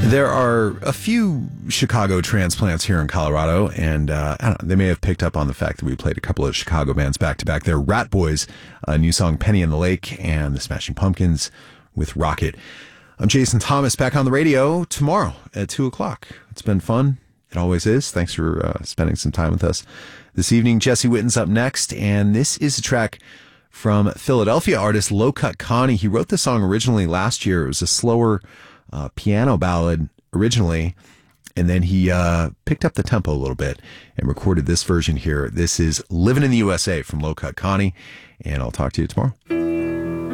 There are a few Chicago transplants here in Colorado, and I don't know, they may have picked up on the fact that we played a couple of Chicago bands back to back. They're Rat Boys, a new song Penny in the Lake, and the Smashing Pumpkins with Rocket. I'm Jason Thomas, back on the radio tomorrow at 2 o'clock. It's been fun. It always is. Thanks for spending some time with us this evening. Jesse Witten's up next, and this is a track from Philadelphia artist Low Cut Connie. He wrote this song originally last year. It was a slower piano ballad originally, and then he picked up the tempo a little bit and recorded this version here. This is Living in the USA from Low Cut Connie, and I'll talk to you tomorrow.